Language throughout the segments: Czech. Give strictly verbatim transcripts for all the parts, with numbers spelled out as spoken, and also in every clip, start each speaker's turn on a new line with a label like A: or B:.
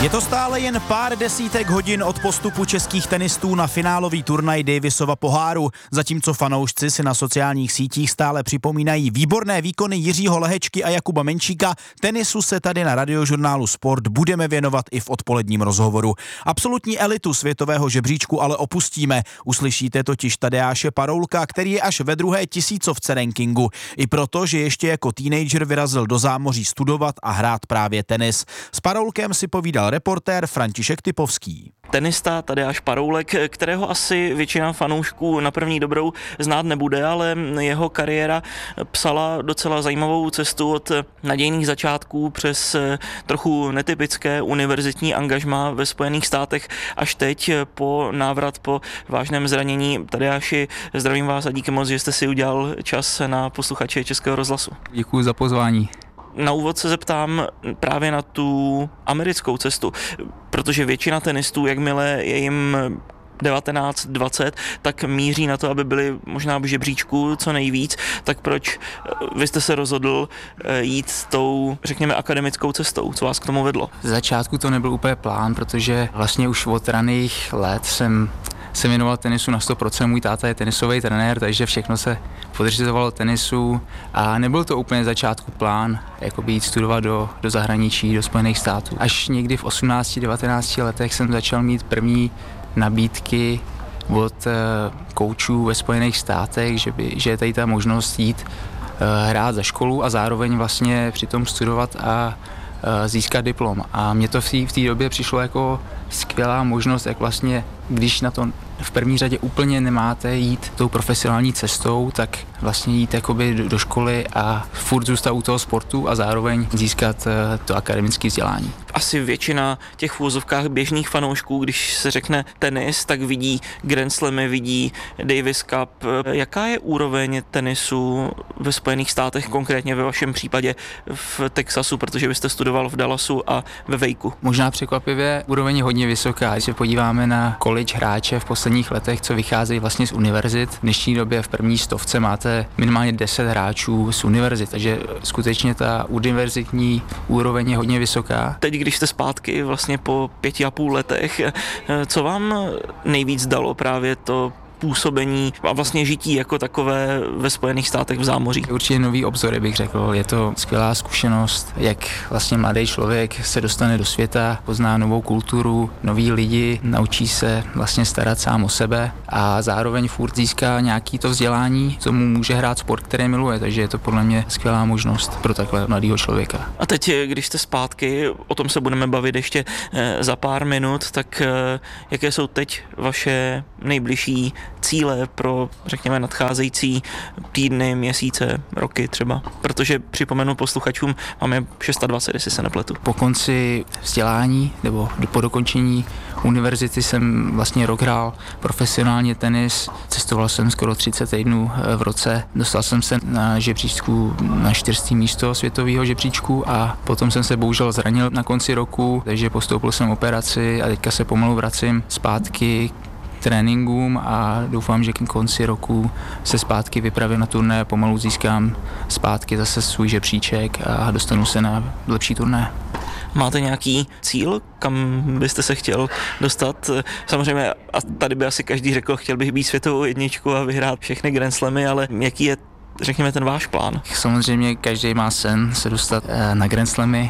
A: Je to stále jen pár desítek hodin od postupu českých tenistů na finálový turnaj Davisova poháru, zatímco fanoušci si na sociálních sítích stále připomínají výborné výkony Jiřího Lehečky a Jakuba Menčíka. Tenisu se tady na Radiožurnálu Sport budeme věnovat i v odpoledním rozhovoru. Absolutní elitu světového žebříčku ale opustíme. Uslyšíte totiž Tadeáše Paroulka, který je až ve druhé tisícovce rankingu. I proto, že ještě jako teenager vyrazil do zámoří studovat a hrát právě tenis. S Paroulkem si povídal reportér František Typovský.
B: Tenista Tadeáš Paroulek, kterého asi většina fanoušků na první dobrou znát nebude, ale jeho kariéra psala docela zajímavou cestu od nadějných začátků přes trochu netypické univerzitní angažmá ve Spojených státech až teď po návrat po vážném zranění. Tadeáši, zdravím vás a díky moc, že jste si udělal čas na posluchače Českého rozhlasu.
C: Děkuji za pozvání.
B: Na úvod se zeptám právě na tu americkou cestu, protože většina tenistů, jakmile je jim devatenáct dvacet, tak míří na to, aby byli možná v žebříčku co nejvíc. Tak proč vy jste se rozhodl jít s tou, řekněme, akademickou cestou? Co vás k tomu vedlo?
C: Z začátku to nebyl úplně plán, protože vlastně už od raných let jsem se věnoval tenisu na sto procent, můj táta je tenisový trenér, takže všechno se podřizovalo tenisu a nebyl to úplně začátku plán, jako jít studovat do, do zahraničí, do Spojených států. Až někdy v osmnácti devatenácti letech jsem začal mít první nabídky od uh, koučů ve Spojených státech, že, by, že je tady ta možnost jít uh, hrát za školu a zároveň vlastně přitom studovat a uh, získat diplom. A mně to v té době přišlo jako skvělá možnost, jak vlastně, když na to v první řadě úplně nemáte jít tou profesionální cestou, tak vlastně jít jakoby do, do školy a furt zůstat u toho sportu a zároveň získat uh, to akademické vzdělání.
B: Asi většina těch v úvozovkách běžných fanoušků, když se řekne tenis, tak vidí Grand Slamy, vidí Davis Cup. Jaká je úroveň tenisu ve Spojených státech, konkrétně ve vašem případě v Texasu, protože vy jste studoval v Dallasu a ve Wakeu?
C: Možná překvapivě úroveň je hodně vysoká. Když se podíváme na college hráče v posledních letech, co vycházejí vlastně z univerzit, v dnešní době v první stovce máte minimálně deset hráčů z univerzit, takže skutečně ta univerzitní úroveň je hodně vysoká.
B: Teď, když jste zpátky vlastně po pěti a půl letech, co vám nejvíc dalo právě to působení a vlastně žití jako takové ve Spojených státech v zámoří?
C: Určitě nový obzory, bych řekl. Je to skvělá zkušenost, jak vlastně mladý člověk se dostane do světa, pozná novou kulturu, noví lidi, naučí se vlastně starat sám o sebe a zároveň furt získá nějaký to vzdělání, co mu může hrát sport, který miluje, takže je to podle mě skvělá možnost pro takhle mladého člověka.
B: A teď, když jste zpátky, o tom se budeme bavit ještě za pár minut, tak jaké jsou teď vaše nejbližší cíle pro, řekněme, nadcházející týdny, měsíce, roky třeba? Protože připomenu posluchačům, máme dvacet šest, jestli se nepletu.
C: Po konci vzdělání nebo po dokončení univerzity jsem vlastně rok hrál profesionálně tenis. Cestoval jsem skoro třicet týdnů v roce. Dostal jsem se na žebříčku na čtvrté místo světového žebříčku a potom jsem se bohužel zranil na konci roku, takže postoupil jsem operaci a teďka se pomalu vracím zpátky tréninkům a doufám, že k konci roku se zpátky vypravím na turné a pomalu získám zpátky zase svůj žebříček a dostanu se na lepší turné.
B: Máte nějaký cíl, kam byste se chtěl dostat? Samozřejmě, a tady by asi každý řekl, chtěl bych být světovou jedničku a vyhrát všechny Grand Slamy, ale jaký je, řekněme, ten váš plán?
C: Samozřejmě každý má sen se dostat na Grand Slamy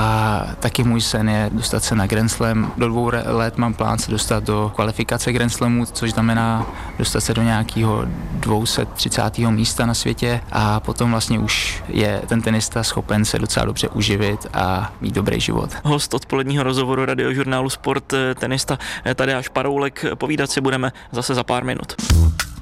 C: a taky můj sen je dostat se na Grand Slam. Do dvou let mám plán se dostat do kvalifikace Grand Slamu, což znamená dostat se do nějakého dvě stě třicátého místa na světě a potom vlastně už je ten tenista schopen se docela dobře uživit a mít dobrý život.
B: Host odpoledního rozhovoru Radiožurnálu Sport, tenista Tadeáš Paroulek. Povídat si budeme zase za pár minut.